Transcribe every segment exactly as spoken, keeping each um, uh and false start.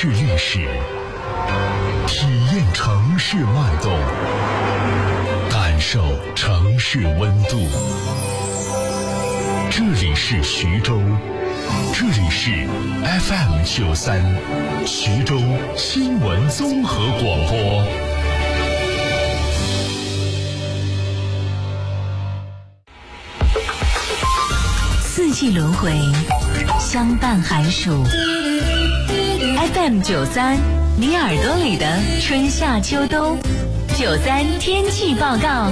市历史，体验城市脉动，感受城市温度。这里是徐州，这里是 F M 九三，徐州新闻综合广播。 四季轮回，相伴寒暑。F M 九三，你耳朵里的春夏秋冬。九三天气报告，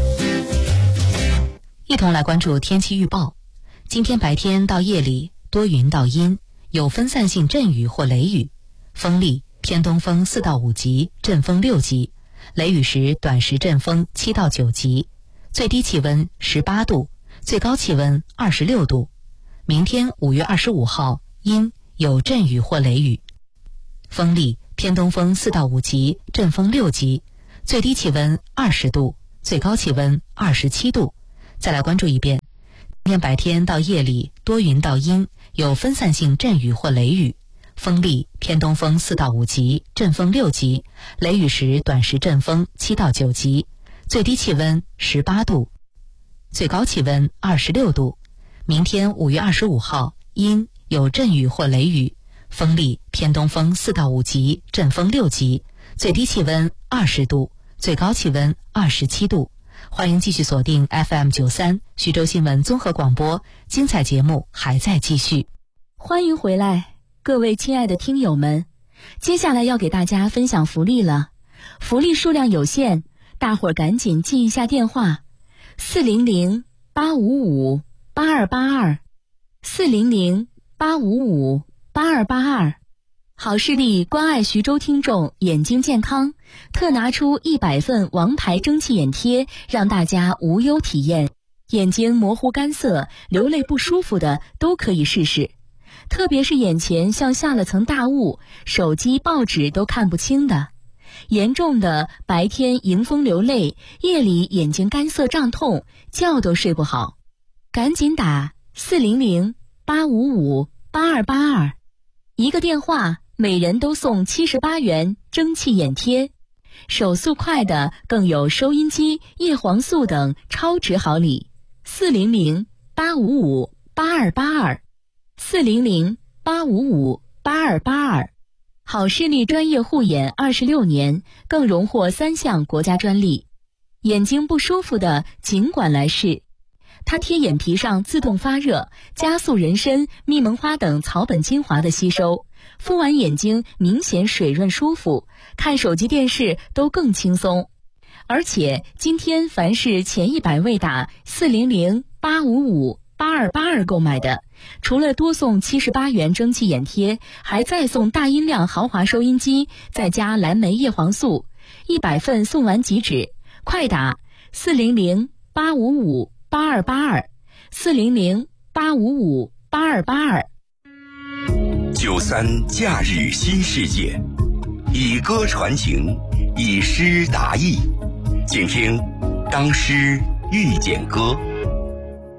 一同来关注天气预报。今天白天到夜里多云到阴，有分散性阵雨或雷雨，风力偏东风四到五级，阵风六级，雷雨时短时阵风七到九级，最低气温十八度，最高气温二十六度。明天五月二十五号阴，有阵雨或雷雨，风力偏东风四到五级，阵风六级，最低气温二十度，最高气温二十七度。再来关注一遍，今天白天到夜里多云到阴，有分散性阵雨或雷雨，风力偏东风四到五级，阵风六级，雷雨时短时阵风七到九级，最低气温十八度，最高气温二十六度。明天五月二十五号阴，有阵雨或雷雨，风力偏东风四到五级，阵风六级，最低气温二十度，最高气温二十七度。欢迎继续锁定 F M 九三徐州新闻综合广播，精彩节目还在继续。 欢迎回来，各位亲爱的听友们，接下来要给大家分享福利了，福利数量有限，大伙儿赶紧记一下电话：四零零八五五八二八二，四零零八五五八二八二。好视力关爱徐州听众眼睛健康，特拿出一百份王牌蒸汽眼贴，让大家无忧体验。眼睛模糊干涩、流泪不舒服的都可以试试，特别是眼前像下了层大雾，手机、报纸都看不清的，严重的白天迎风流泪，夜里眼睛干涩胀痛，觉都睡不好，赶紧打四零零八五五八二八二，一个电话每人都送七十八元蒸汽眼贴，手速快的更有收音机、叶黄素等超值好礼。四零零八五五八二八二，四零零八五五八二八二。好视力专业护眼二十六年，更荣获三项国家专利。眼睛不舒服的尽管来试，它贴眼皮上自动发热，加速人参、蜜蒙花等草本精华的吸收，敷完眼睛明显水润舒服，看手机电视都更轻松。而且今天凡是前一百位打四零零八五五八二八二购买的，除了多送七十八元蒸汽眼贴，还再送大音量豪华收音机，再加蓝莓叶黄素，一百份送完即止。快打四零零八五五八二八二，四零零八五五八二八二。 九三假日新世界，以歌传情，以诗达意，请听当诗遇见歌。